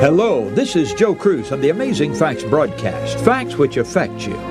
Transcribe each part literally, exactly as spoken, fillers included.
Hello, this is Joe Cruz on the Amazing Facts broadcast, facts which affect you.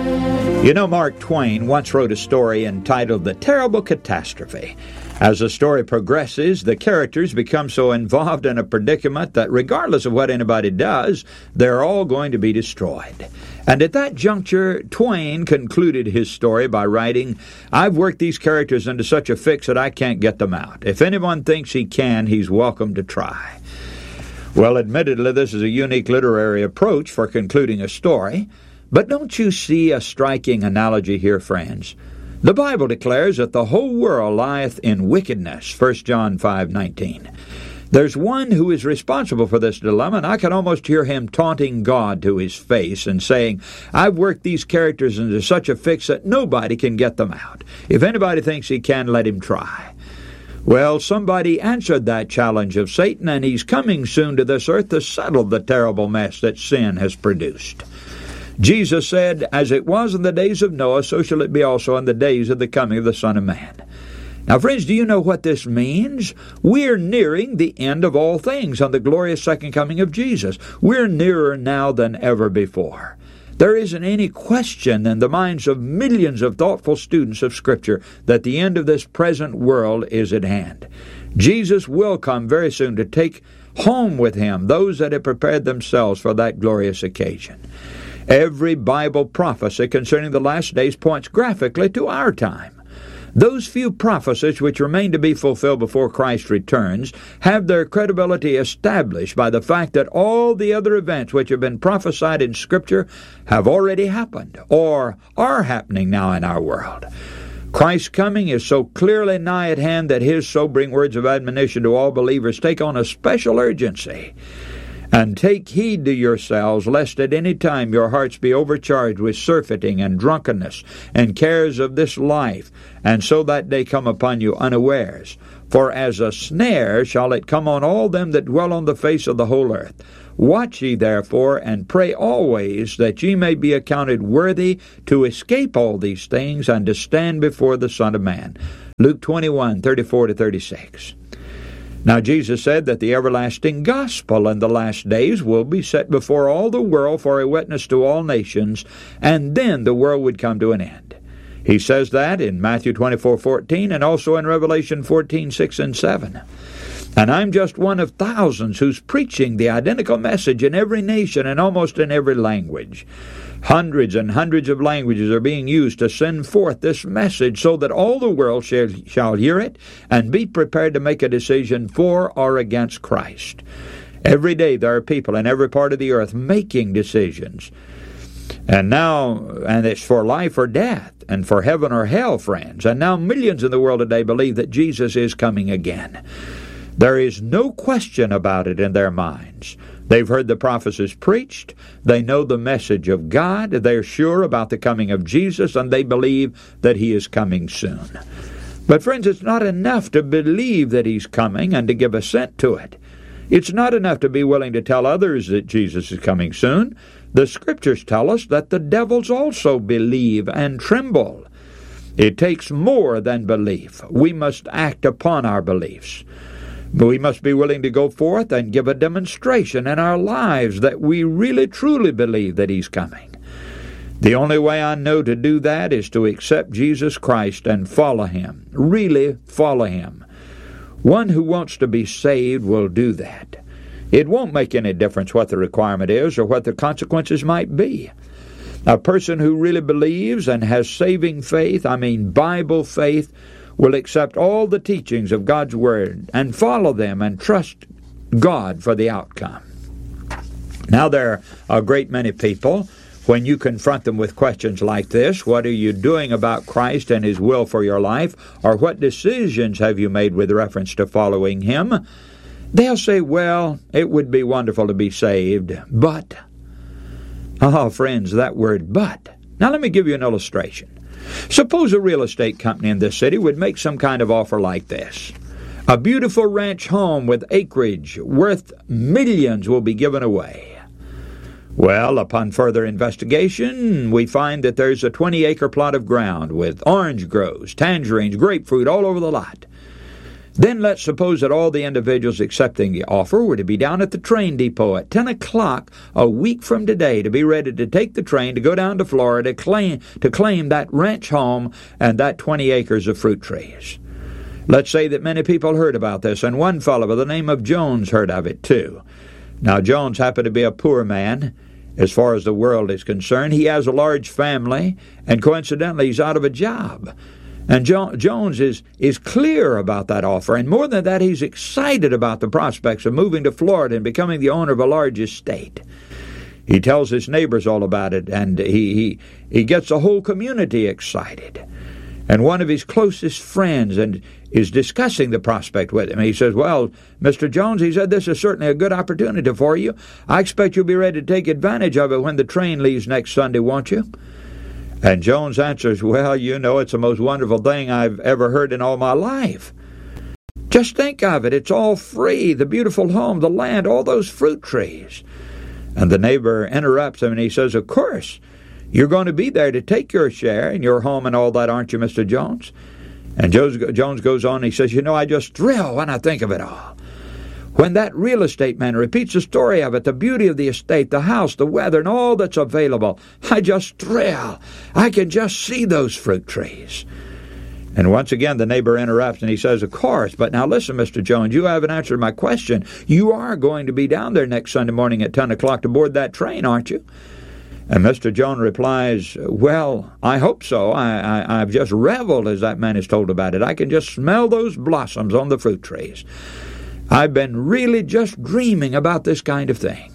You know, Mark Twain once wrote a story entitled The Terrible Catastrophe. As the story progresses, the characters become so involved in a predicament that regardless of what anybody does, they're all going to be destroyed. And at that juncture, Twain concluded his story by writing, "I've worked these characters into such a fix that I can't get them out. If anyone thinks he can, he's welcome to try." Well, admittedly, this is a unique literary approach for concluding a story, but don't you see a striking analogy here, friends? The Bible declares that the whole world lieth in wickedness, First John five nineteen. There's one who is responsible for this dilemma, and I can almost hear him taunting God to his face and saying, "I've worked these characters into such a fix that nobody can get them out. If anybody thinks he can, let him try." Well, somebody answered that challenge of Satan, and he's coming soon to this earth to settle the terrible mess that sin has produced. Jesus said, "As it was in the days of Noah, so shall it be also in the days of the coming of the Son of Man." Now, friends, do you know what this means? We're nearing the end of all things on the glorious second coming of Jesus. We're nearer now than ever before. There isn't any question in the minds of millions of thoughtful students of Scripture that the end of this present world is at hand. Jesus will come very soon to take home with him those that have prepared themselves for that glorious occasion. Every Bible prophecy concerning the last days points graphically to our time. Those few prophecies which remain to be fulfilled before Christ returns have their credibility established by the fact that all the other events which have been prophesied in Scripture have already happened or are happening now in our world. Christ's coming is so clearly nigh at hand that his sobering words of admonition to all believers take on a special urgency. "And take heed to yourselves, lest at any time your hearts be overcharged with surfeiting and drunkenness and cares of this life, and so that day come upon you unawares. For as a snare shall it come on all them that dwell on the face of the whole earth. Watch ye therefore, and pray always, that ye may be accounted worthy to escape all these things, and to stand before the Son of Man." Luke twenty-one, thirty-four to thirty-six. Now, Jesus said that the everlasting gospel in the last days will be set before all the world for a witness to all nations, and then the world would come to an end. He says that in Matthew twenty-four fourteen and also in Revelation fourteen six and seven. And I'm just one of thousands who's preaching the identical message in every nation and almost in every language. Hundreds and hundreds of languages are being used to send forth this message so that all the world shall, shall hear it and be prepared to make a decision for or against Christ. Every day there are people in every part of the earth making decisions. And now, and it's for life or death, and for heaven or hell, friends. And now millions in the world today believe that Jesus is coming again. There is no question about it in their minds. They've heard the prophecies preached. They know the message of God. They're sure about the coming of Jesus, and they believe that he is coming soon. But friends, it's not enough to believe that he's coming and to give assent to it. It's not enough to be willing to tell others that Jesus is coming soon. The Scriptures tell us that the devils also believe and tremble. It takes more than belief. We must act upon our beliefs. We must be willing to go forth and give a demonstration in our lives that we really truly believe that he's coming. The only way I know to do that is to accept Jesus Christ and follow him, really follow him. One who wants to be saved will do that. It won't make any difference what the requirement is or what the consequences might be. A person who really believes and has saving faith, I mean Bible faith, will accept all the teachings of God's Word and follow them and trust God for the outcome. Now, there are a great many people, when you confront them with questions like this, what are you doing about Christ and his will for your life, or what decisions have you made with reference to following him, they'll say, well, it would be wonderful to be saved, but... Oh, friends, that word but. Now, let me give you an illustration. Suppose a real estate company in this city would make some kind of offer like this. A beautiful ranch home with acreage worth millions will be given away. Well, upon further investigation, we find that there's a twenty-acre plot of ground with orange groves, tangerines, grapefruit all over the lot. Then let's suppose that all the individuals accepting the offer were to be down at the train depot at ten o'clock a week from today to be ready to take the train to go down to Florida to claim, to claim that ranch home and that twenty acres of fruit trees. Let's say that many people heard about this, and one fellow by the name of Jones heard of it too. Now, Jones happened to be a poor man as far as the world is concerned. He has a large family, and coincidentally, he's out of a job. And jo- Jones is, is clear about that offer, and more than that, he's excited about the prospects of moving to Florida and becoming the owner of a large estate. He tells his neighbors all about it, and he, he, he gets the whole community excited. And one of his closest friends and is discussing the prospect with him. He says, well, Mister Jones, he said, this is certainly a good opportunity for you. I expect you'll be ready to take advantage of it when the train leaves next Sunday, won't you? And Jones answers, well, you know, it's the most wonderful thing I've ever heard in all my life. Just think of it. It's all free, the beautiful home, the land, all those fruit trees. And the neighbor interrupts him, and he says, of course, you're going to be there to take your share in your home and all that, aren't you, Mister Jones? And Jones goes on, and he says, you know, I just thrill when I think of it all. When that real estate man repeats the story of it, the beauty of the estate, the house, the weather, and all that's available, I just thrill. I can just see those fruit trees. And once again, the neighbor interrupts, and he says, of course, but now listen, Mister Jones, you haven't answered my question. You are going to be down there next Sunday morning at ten o'clock to board that train, aren't you? And Mister Jones replies, well, I hope so. I, I, I've just reveled as that man is told about it. I can just smell those blossoms on the fruit trees. I've been really just dreaming about this kind of thing.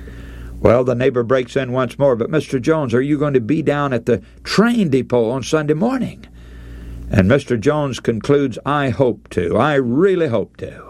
Well, the neighbor breaks in once more, but Mister Jones, are you going to be down at the train depot on Sunday morning? And Mister Jones concludes, I hope to. I really hope to.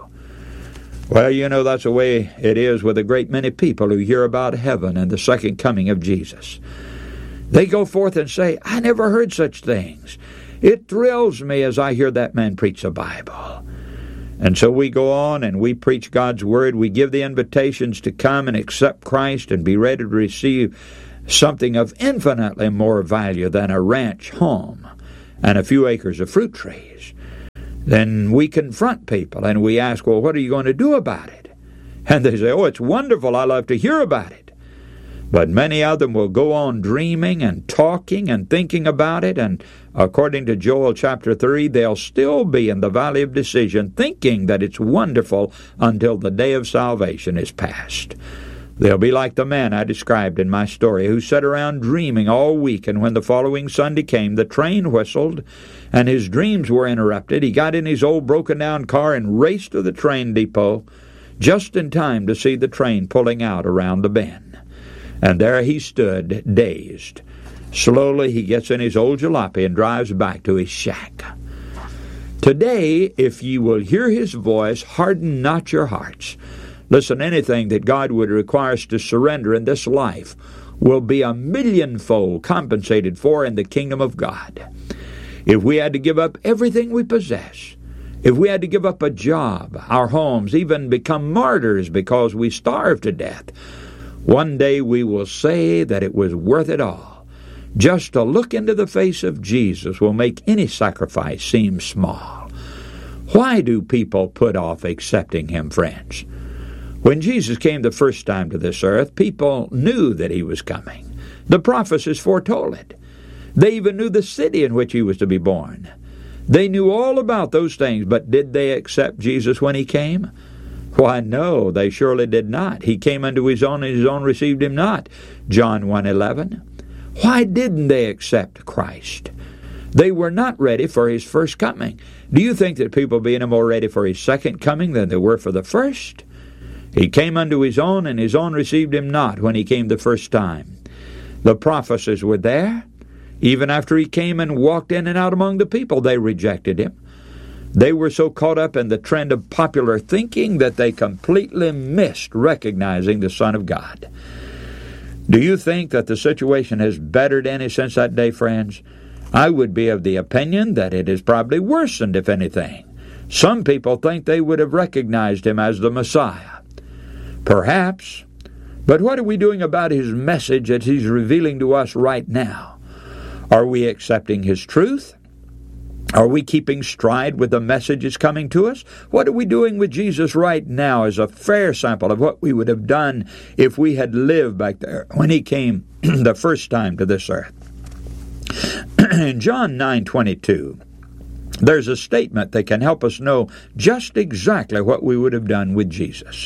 Well, you know, that's the way it is with a great many people who hear about heaven and the second coming of Jesus. They go forth and say, I never heard such things. It thrills me as I hear that man preach the Bible. And so we go on and we preach God's Word. We give the invitations to come and accept Christ and be ready to receive something of infinitely more value than a ranch home and a few acres of fruit trees. Then we confront people and we ask, well, what are you going to do about it? And they say, oh, it's wonderful. I love to hear about it. But many of them will go on dreaming and talking and thinking about it, and according to Joel chapter three, they'll still be in the valley of decision, thinking that it's wonderful until the day of salvation is past. They'll be like the man I described in my story, who sat around dreaming all week, and when the following Sunday came, the train whistled, and his dreams were interrupted. He got in his old broken-down car and raced to the train depot, just in time to see the train pulling out around the bend. And there he stood, dazed. Slowly he gets in his old jalopy and drives back to his shack. Today, if ye will hear his voice, harden not your hearts. Listen, anything that God would require us to surrender in this life will be a millionfold compensated for in the kingdom of God. If we had to give up everything we possess, if we had to give up a job, our homes, even become martyrs because we starve to death, one day we will say that it was worth it all. Just to look into the face of Jesus will make any sacrifice seem small. Why do people put off accepting Him, friends? When Jesus came the first time to this earth, people knew that He was coming. The prophecies foretold it. They even knew the city in which He was to be born. They knew all about those things, but did they accept Jesus when He came? Why, no, they surely did not. He came unto His own, and His own received Him not. John one eleven. Why didn't they accept Christ? They were not ready for His first coming. Do you think that people being more ready for His second coming than they were for the first? He came unto His own, and His own received Him not when He came the first time. The prophecies were there. Even after He came and walked in and out among the people, they rejected Him. They were so caught up in the trend of popular thinking that they completely missed recognizing the Son of God. Do you think that the situation has bettered any since that day, friends? I would be of the opinion that it has probably worsened, if anything. Some people think they would have recognized Him as the Messiah. Perhaps. But what are we doing about His message that He's revealing to us right now? Are we accepting His truth? Are we keeping stride with the messages coming to us? What are we doing with Jesus right now as a fair sample of what we would have done if we had lived back there when he came the first time to this earth? In John nine twenty-two, there's a statement that can help us know just exactly what we would have done with Jesus.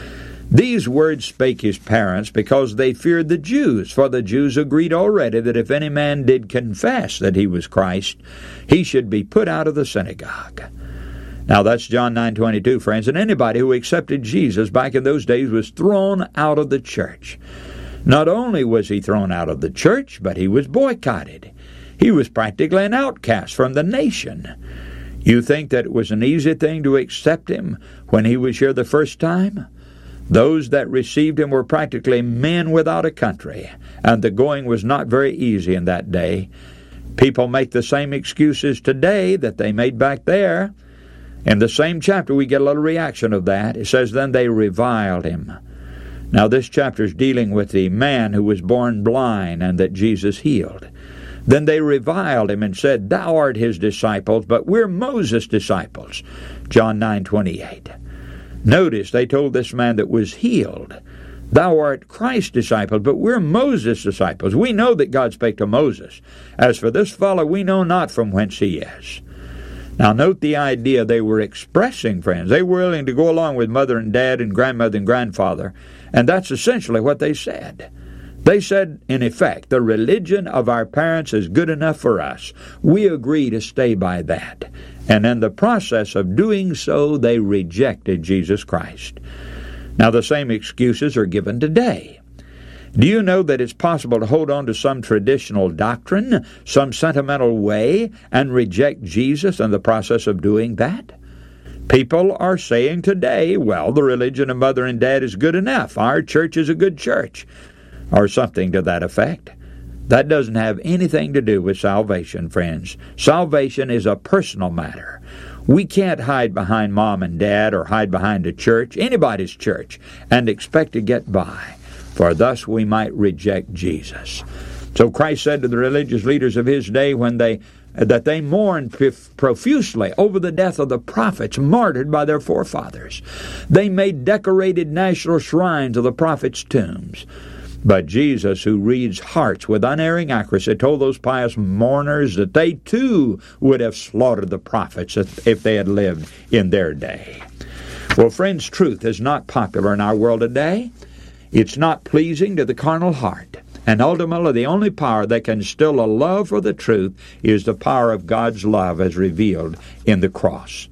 These words spake his parents because they feared the Jews, for the Jews agreed already that if any man did confess that he was Christ, he should be put out of the synagogue. Now that's John nine twenty-two, friends, and anybody who accepted Jesus back in those days was thrown out of the church. Not only was he thrown out of the church, but he was boycotted. He was practically an outcast from the nation. You think that it was an easy thing to accept him when he was here the first time? Those that received him were practically men without a country, and the going was not very easy in that day. People make the same excuses today that they made back there. In the same chapter, we get a little reaction of that. It says, then they reviled him. Now, this chapter is dealing with the man who was born blind and that Jesus healed. Then they reviled him and said, thou art his disciples, but we're Moses' disciples. John nine twenty-eight. Notice they told this man that was healed, thou art Christ's disciple, but we're Moses' disciples. We know that God spake to Moses. As for this fellow, we know not from whence he is. Now note the idea they were expressing, friends. They were willing to go along with mother and dad and grandmother and grandfather, and that's essentially what they said. They said, in effect, the religion of our parents is good enough for us. We agree to stay by that. And in the process of doing so, they rejected Jesus Christ. Now, the same excuses are given today. Do you know that it's possible to hold on to some traditional doctrine, some sentimental way, and reject Jesus in the process of doing that? People are saying today, well, the religion of mother and dad is good enough. Our church is a good church. Or something to that effect. That doesn't have anything to do with salvation, friends. Salvation is a personal matter. We can't hide behind mom and dad or hide behind a church, anybody's church, and expect to get by, for thus we might reject Jesus. So Christ said to the religious leaders of his day when they that they mourned profusely over the death of the prophets martyred by their forefathers. They made decorated national shrines of the prophets' tombs. But Jesus, who reads hearts with unerring accuracy, told those pious mourners that they too would have slaughtered the prophets if they had lived in their day. Well, friends, truth is not popular in our world today. It's not pleasing to the carnal heart. And ultimately, the only power that can still a love for the truth is the power of God's love as revealed in the cross.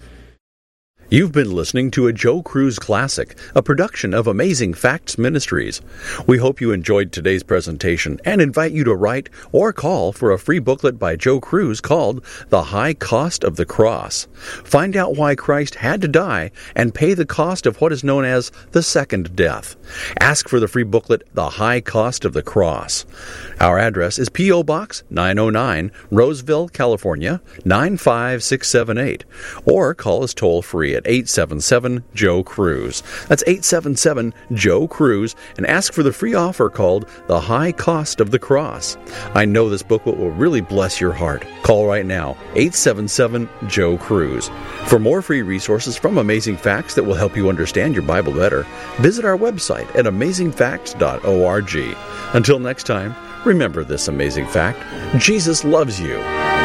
You've been listening to a Joe Cruz Classic, a production of Amazing Facts Ministries. We hope you enjoyed today's presentation and invite you to write or call for a free booklet by Joe Cruz called The High Cost of the Cross. Find out why Christ had to die and pay the cost of what is known as the second death. Ask for the free booklet, The High Cost of the Cross. Our address is P O. Box nine oh nine, Roseville, California, nine five six seven eight, or call us toll-free at eight seven seven, Joe Cruz. That's eight seven seven, Joe Cruz, and ask for the free offer called The High Cost of the Cross. I know this booklet will really bless your heart. Call right now, eight seven seven, Joe Cruz. For more free resources from Amazing Facts that will help you understand your Bible better, visit our website at amazing facts dot org. Until next time, remember this amazing fact: Jesus loves you.